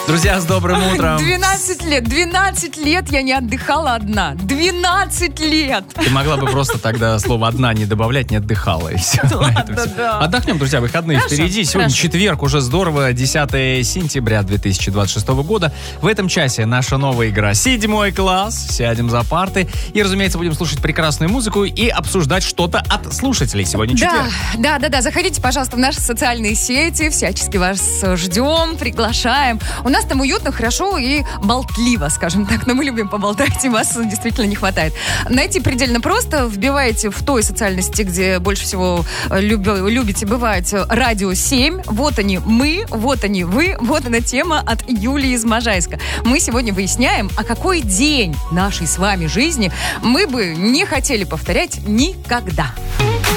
Друзья, с добрым утром. 12 лет я не отдыхала одна. 12 лет. Ты могла бы просто тогда слово «одна» не добавлять, не отдыхала. И все. Ладно, да. Отдохнем, друзья, выходные Хорошо, впереди. Сегодня хорошо. четверг, уже здорово, 10 сентября 2026 года. В этом часе наша новая игра «Седьмой класс». Сядем за парты и, разумеется, будем слушать прекрасную музыку и обсуждать что-то от слушателей. Сегодня четверг. Да. Заходите, пожалуйста, в наши социальные сети. Всячески вас ждем, приглашаем. У нас там уютно, хорошо и болтливо, скажем так. Но мы любим поболтать, и вас действительно не хватает. Найти предельно просто. Вбиваете в той социальной сети, где больше всего любите бывать, радио 7. Вот они мы, вот они вы, вот она тема от Юлии из Можайска. Мы сегодня выясняем, а какой день нашей с вами жизни мы бы не хотели повторять никогда.